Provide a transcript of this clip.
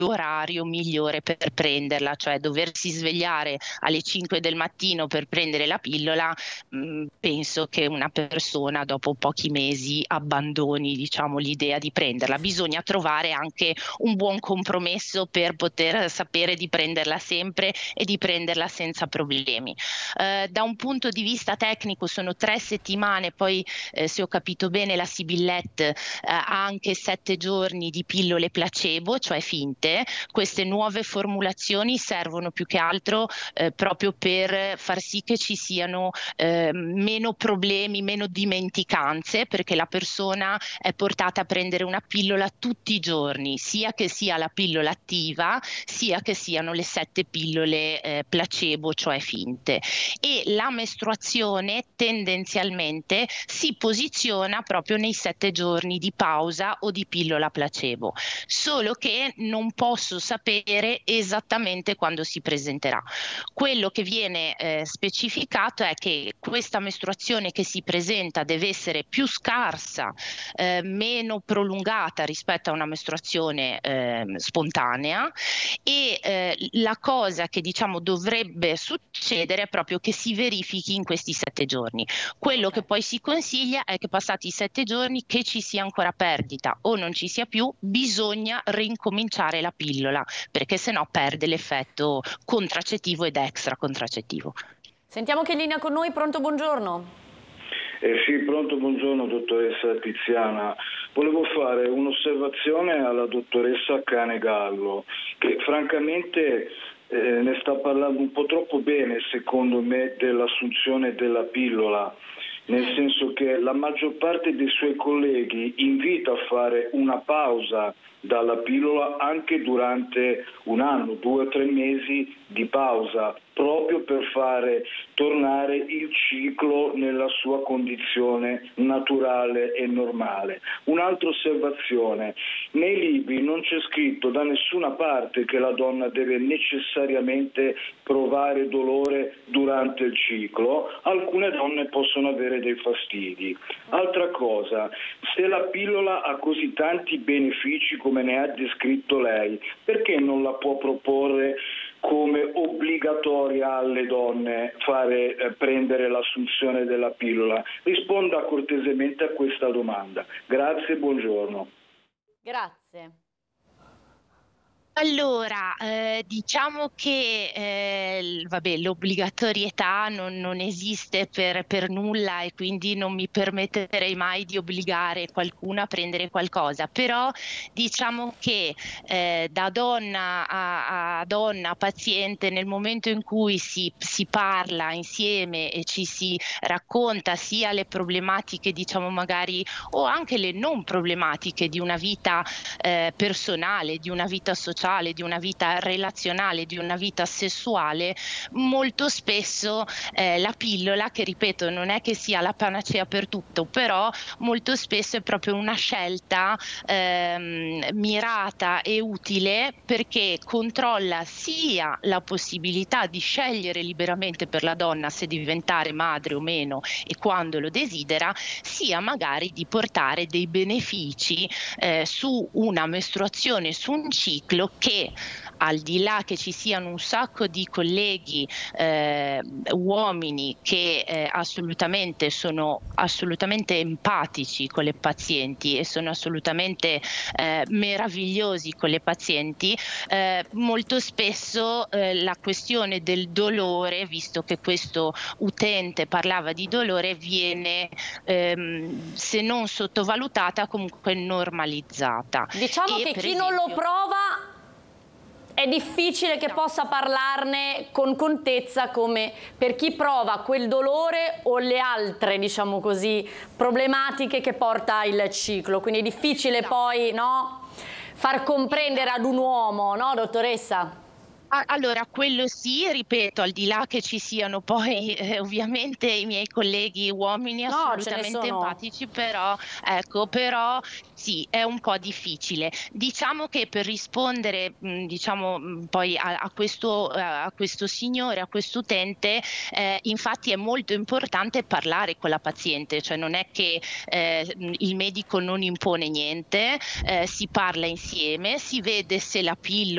l'orario migliore per prenderla, cioè doversi svegliare alle 5 del mattino per prendere la pillola, penso che una persona dopo pochi mesi abbandoni, diciamo, l'idea di prenderla. Bisogna trovare anche un buon compromesso per poter sapere di prenderla sempre e di prenderla senza problemi. Da un punto di vista tecnico sono 3 settimane, poi, se ho capito bene, la Sibillette, ha anche 7 giorni di pillole placebo, cioè finte. Queste nuove formulazioni servono più che altro, proprio per far sì che ci siano, meno problemi, meno dimenticanze, perché la persona è portata a prendere una pillola tutti i giorni, sia che sia la pillola attiva, sia che siano le 7 pillole, placebo, cioè finte. E la mestruazione tendenzialmente si posiziona proprio nei 7 giorni di pausa o di pillola placebo, solo che non posso sapere esattamente quando si presenterà. Quello che viene specificato è che questa mestruazione che si presenta deve essere più scarsa, meno prolungata rispetto a una mestruazione spontanea, e la cosa che, diciamo, dovrebbe succedere è proprio che si verifichi in questi 7 giorni. Quello che poi si consiglia è che passati i 7 giorni, che ci sia ancora perdita o non ci sia più, bisogna rincominciare la pillola, perché sennò perde l'effetto contraccettivo ed extra contraccettivo. Sentiamo chi è in linea con noi. Pronto, buongiorno. Sì, pronto, buongiorno dottoressa Tiziana. Volevo fare un'osservazione alla dottoressa Canegallo, che francamente ne sta parlando un po' troppo bene, secondo me, dell'assunzione della pillola, nel senso che la maggior parte dei suoi colleghi invita a fare una pausa dalla pillola anche durante un anno, 2 o 3 mesi di pausa, proprio per fare tornare il ciclo nella sua condizione naturale e normale. Un'altra osservazione: nei libri non c'è scritto da nessuna parte che la donna deve necessariamente provare dolore durante il ciclo. Alcune donne possono avere dei fastidi. Altra cosa, se la pillola ha così tanti benefici come ne ha descritto lei, perché non la può proporre come obbligatoria alle donne prendere l'assunzione della pillola? Risponda cortesemente a questa domanda. Grazie, buongiorno. Grazie. Allora, diciamo che l'obbligatorietà non esiste per nulla, e quindi non mi permetterei mai di obbligare qualcuno a prendere qualcosa, però diciamo che da donna a donna, paziente, nel momento in cui si parla insieme e ci si racconta sia le problematiche, diciamo, magari, o anche le non problematiche di una vita personale, di una vita sociale, di una vita relazionale, di una vita sessuale, molto spesso la pillola, che ripeto non è che sia la panacea per tutto, però molto spesso è proprio una scelta mirata e utile, perché controlla sia la possibilità di scegliere liberamente per la donna se diventare madre o meno e quando lo desidera, sia magari di portare dei benefici su una mestruazione, su un ciclo che, al di là che ci siano un sacco di colleghi uomini che sono assolutamente empatici con le pazienti e sono assolutamente meravigliosi con le pazienti, molto spesso la questione del dolore, visto che questo utente parlava di dolore, viene se non sottovalutata, comunque normalizzata. Diciamo che chi non lo prova è difficile che possa parlarne con contezza, come per chi prova quel dolore o le altre, diciamo così, problematiche che porta il ciclo. Quindi è difficile poi, no, far comprendere ad un uomo, no, dottoressa? Allora, quello sì, ripeto, al di là che ci siano poi ovviamente i miei colleghi uomini assolutamente empatici, però ecco, però sì, è un po' difficile. Diciamo che per rispondere, poi a questo signore, a questo utente, infatti è molto importante parlare con la paziente, cioè non è che il medico non impone niente, si parla insieme, si vede se la pillola